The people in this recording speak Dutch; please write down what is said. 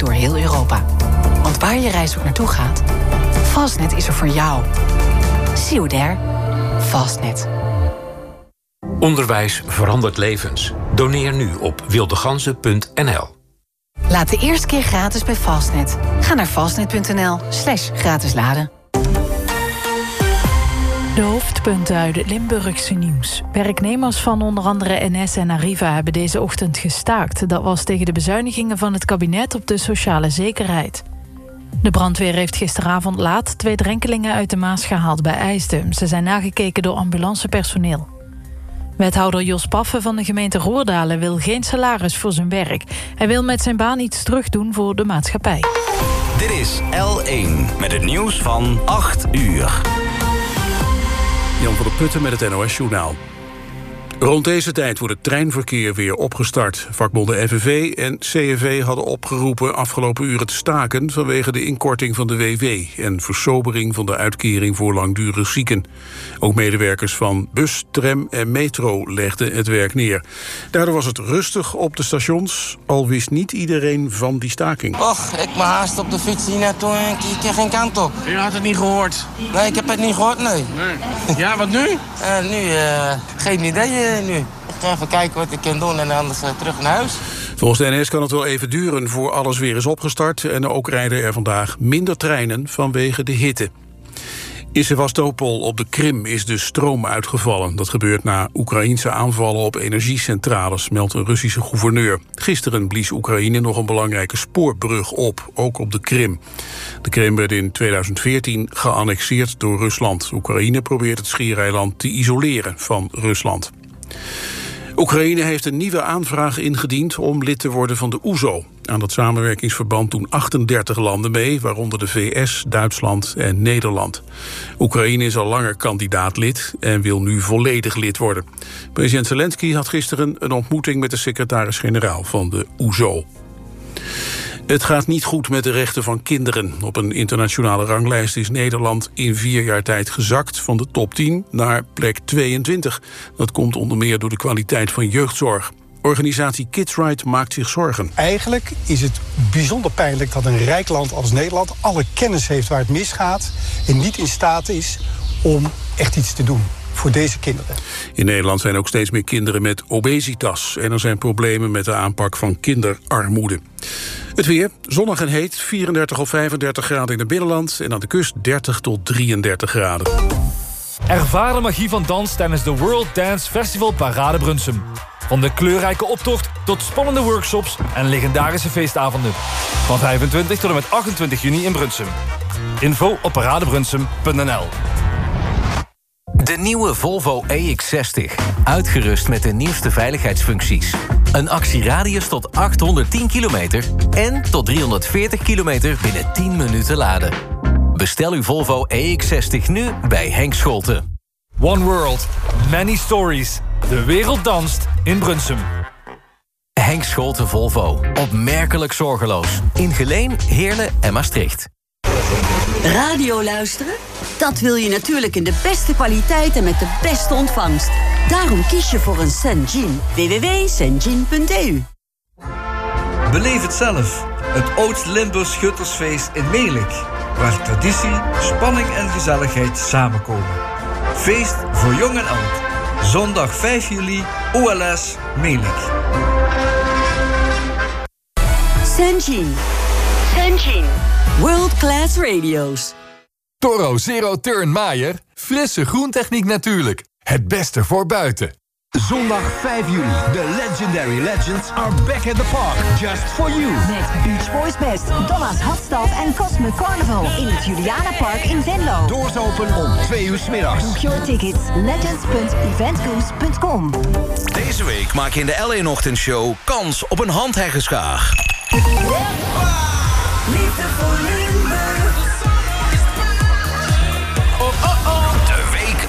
door heel Europa. Want waar je reis ook naartoe gaat, Fastnet is er voor jou. See you there. Fastnet. Onderwijs verandert levens. Doneer nu op wildeganzen.nl. Laat de eerste keer gratis bij Fastnet. Ga naar fastnet.nl/gratis laden. De hoofdpunten uit het Limburgse nieuws. Werknemers van onder andere NS en Arriva hebben deze ochtend gestaakt. Dat was tegen de bezuinigingen van het kabinet op de sociale zekerheid. De brandweer heeft gisteravond laat 2 drenkelingen uit de Maas gehaald bij IJsden. Ze zijn nagekeken door ambulancepersoneel. Wethouder Jos Paffen van de gemeente Roerdalen wil geen salaris voor zijn werk. Hij wil met zijn baan iets terugdoen voor de maatschappij. Dit is L1 met het nieuws van 8 uur. Jan van der Putten met het NOS-journaal. Rond deze tijd wordt het treinverkeer weer opgestart. Vakbonden FNV en CNV hadden opgeroepen afgelopen uren te staken vanwege de inkorting van de WW en versobering van de uitkering voor langdurig zieken. Ook medewerkers van bus, tram en metro legden het werk neer. Daardoor was het rustig op de stations, al wist niet iedereen van die staking. Och, ik me haast op de fiets hier naartoe en ik kreeg geen kant op. Je had het niet gehoord? Nee, ik heb het niet gehoord, nee. Ja, wat nu? Geen idee nu. Ik ga even kijken wat ik kan doen en anders terug naar huis. Volgens de NS kan het wel even duren voor alles weer is opgestart. En ook rijden er vandaag minder treinen vanwege de hitte. In Sevastopol op de Krim is de stroom uitgevallen. Dat gebeurt na Oekraïense aanvallen op energiecentrales, meldt een Russische gouverneur. Gisteren blies Oekraïne nog een belangrijke spoorbrug op, ook op de Krim. De Krim werd in 2014 geannexeerd door Rusland. Oekraïne probeert het schiereiland te isoleren van Rusland. Oekraïne heeft een nieuwe aanvraag ingediend om lid te worden van de OESO. Aan dat samenwerkingsverband doen 38 landen mee, waaronder de VS, Duitsland en Nederland. Oekraïne is al langer kandidaatlid en wil nu volledig lid worden. President Zelensky had gisteren een ontmoeting met de secretaris-generaal van de OESO. Het gaat niet goed met de rechten van kinderen. Op een internationale ranglijst is Nederland in 4 jaar tijd gezakt van de top 10 naar plek 22. Dat komt onder meer door de kwaliteit van jeugdzorg. Organisatie Kids Right maakt zich zorgen. Eigenlijk is het bijzonder pijnlijk dat een rijk land als Nederland alle kennis heeft waar het misgaat en niet in staat is om echt iets te doen voor deze kinderen. In Nederland zijn ook steeds meer kinderen met obesitas en er zijn problemen met de aanpak van kinderarmoede. Het weer, zonnig en heet, 34 of 35 graden in het binnenland en aan de kust 30 tot 33 graden. Ervaar de magie van dans tijdens de World Dance Festival Parade Brunsum. Van de kleurrijke optocht tot spannende workshops en legendarische feestavonden. Van 25 tot en met 28 juni in Brunsum. Info op paradebrunsum.nl. De nieuwe Volvo EX60. Uitgerust met de nieuwste veiligheidsfuncties. Een actieradius tot 810 kilometer en tot 340 kilometer binnen 10 minuten laden. Bestel uw Volvo EX60 nu bij Henk Scholten. One World, many stories. De wereld danst in Brunsum. Henk Scholten Volvo. Opmerkelijk zorgeloos. In Geleen, Heerlen en Maastricht. Radio luisteren? Dat wil je natuurlijk in de beste kwaliteit en met de beste ontvangst. Daarom kies je voor een Senjin. www.senjin.eu. Beleef het zelf. Het Oost-Limburgs Schuttersfeest in Melick. Waar traditie, spanning en gezelligheid samenkomen. Feest voor jong en oud. Zondag 5 juli, OLS Melick. Senjin. Senjin. World Class Radio's. Toro Zero Turn Maier. Frisse groentechniek natuurlijk. Het beste voor buiten. Zondag 5 juli. The Legendary Legends are back at the park. Just for you. Met Beach Boys Best, Thomas Hafstad en Cosmic Carnival in het Julianapark in Venlo. Doors open om 2 uur 's middags. Boek your tickets. legends.eventcruise.com. Deze week maak je in de L1-ochtendshow kans op een handheggeschaar. Liefde voor liefde.